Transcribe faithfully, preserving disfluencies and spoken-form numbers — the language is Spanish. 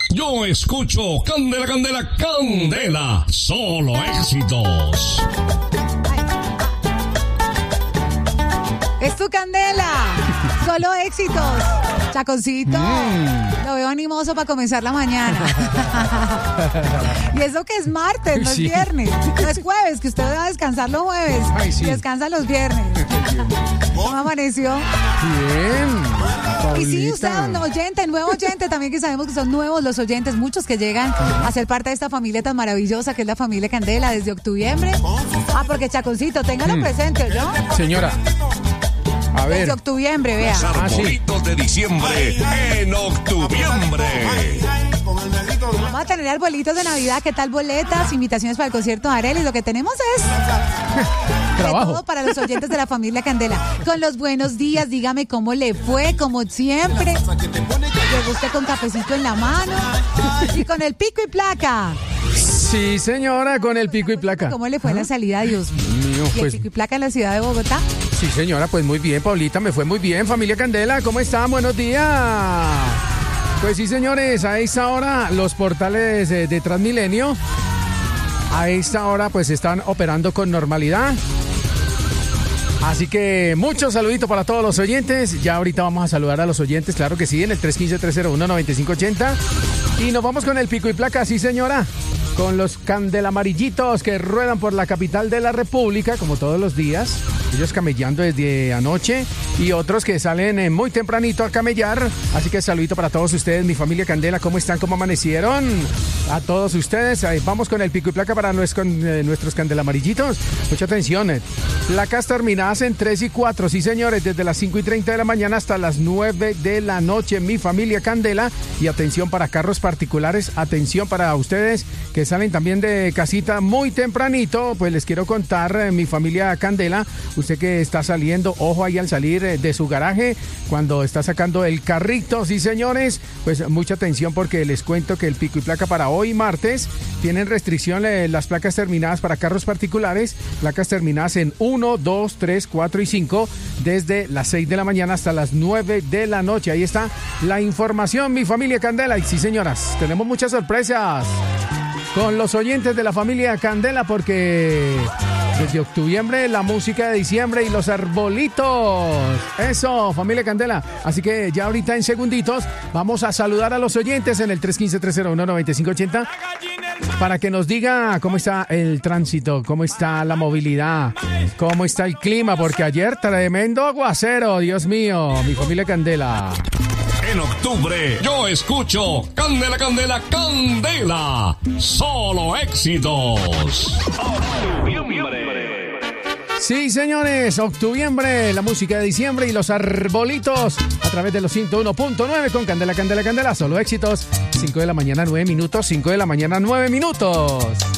Yo escucho Candela, Candela, Candela. Solo éxitos. Es tu Candela. Solo éxitos. Chaconcito, mm. lo veo animoso para comenzar la mañana. Y eso que es martes, no es sí. viernes. No es jueves, que usted va a descansar los jueves. Ay, sí. Descansa los viernes. ¿Cómo amaneció? Bien. Y sí, usted es un oyente, nuevo oyente también, que sabemos que son nuevos los oyentes, muchos que llegan a ser parte de esta familia tan maravillosa que es la familia Candela desde octubre. Ah, porque Chaconcito, téngalo mm. presente, ¿no? Señora. A ver. Desde octubre, vea. Los arbolitos ah, sí. de diciembre en octubre. Vamos a tener arbolitos de Navidad, ¿qué tal boletas? Invitaciones para el concierto de Arelis. Lo que tenemos es trabajo. De todo para los oyentes de la familia Candela. Con los buenos días, dígame cómo le fue, como siempre. Llegó usted con cafecito en la mano y con el pico y placa. Sí, señora, con el pico y placa. ¿Cómo le fue ¿Ah? la salida, Dios mío? ¿Y pues, el pico y placa en la ciudad de Bogotá? Sí, señora, pues muy bien, Paulita, me fue muy bien. Familia Candela, ¿cómo están? Buenos días. Pues sí, señores, a esta hora los portales de, de Transmilenio, a esta hora pues están operando con normalidad. Así que muchos saluditos para todos los oyentes. Ya ahorita vamos a saludar a los oyentes, claro que sí, en el tres uno cinco, tres cero uno, nueve cinco ocho cero. Y nos vamos con el pico y placa, sí, señora. Con los candelamarillitos que ruedan por la capital de la República, como todos los días. Ellos camellando desde anoche y otros que salen muy tempranito a camellar. Así que saludito para todos ustedes, mi familia Candela. ¿Cómo están? ¿Cómo amanecieron? A todos ustedes. Vamos con el pico y placa para nuestros, nuestros candelamarillitos. Mucha atención. Placas terminadas en tres y cuatro. Sí, señores, desde las cinco y treinta de la mañana hasta las nueve de la noche. Mi familia Candela. Y atención para carros particulares. Atención para ustedes que salen también de casita muy tempranito. Pues les quiero contar, mi familia Candela. Usted que está saliendo, ojo ahí al salir de su garaje, cuando está sacando el carrito, sí, señores, pues mucha atención porque les cuento que el pico y placa para hoy martes tienen restricción eh, las placas terminadas para carros particulares, placas terminadas en uno, dos, tres, cuatro y cinco, desde las seis de la mañana hasta las nueve de la noche. Ahí está la información, mi familia Candela. Y sí, señoras, tenemos muchas sorpresas con los oyentes de la familia Candela porque desde octubre la música de diciembre y los arbolitos. Eso, familia Candela. Así que ya ahorita en segunditos vamos a saludar a los oyentes en el tres uno cinco, tres cero uno, nueve cinco ocho cero para que nos diga cómo está el tránsito, cómo está la movilidad, cómo está el clima, porque ayer tremendo aguacero, Dios mío, mi familia Candela. En octubre, yo escucho Candela, Candela, Candela. Solo éxitos. Sí, señores, octubre, la música de diciembre y los arbolitos a través de los ciento uno punto nueve con Candela, Candela, Candela. Solo éxitos. cinco de la mañana, nueve minutos. cinco de la mañana, nueve minutos.